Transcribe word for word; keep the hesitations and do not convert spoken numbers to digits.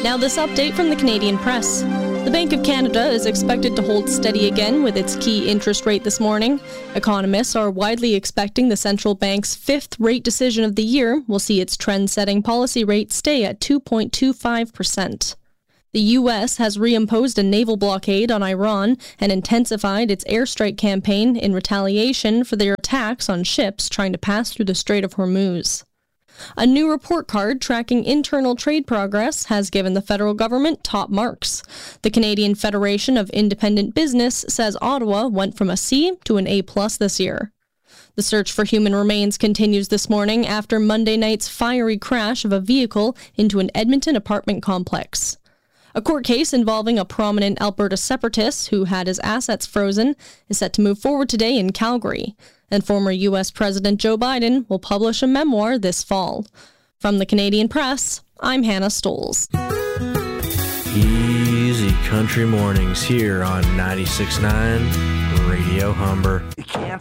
Now this update from the Canadian Press. The Bank of Canada is expected to hold steady again with its key interest rate this morning. Economists are widely expecting the central bank's fifth rate decision of the year will see its trend-setting policy rate stay at two point two five percent. The U S has reimposed a naval blockade on Iran and intensified its airstrike campaign in retaliation for their attacks on ships trying to pass through the Strait of Hormuz. A new report card tracking internal trade progress has given the federal government top marks. The Canadian Federation of Independent Business says Ottawa went from a C to an A plus this year. The search for human remains continues this morning after Monday night's fiery crash of a vehicle into an Edmonton apartment complex. A court case involving a prominent Alberta separatist who had his assets frozen is set to move forward today in Calgary, and former U S President Joe Biden will publish a memoir this fall. From the Canadian Press, I'm Hannah Stoles. Easy country mornings here on ninety-six point nine Radio Humber. You can't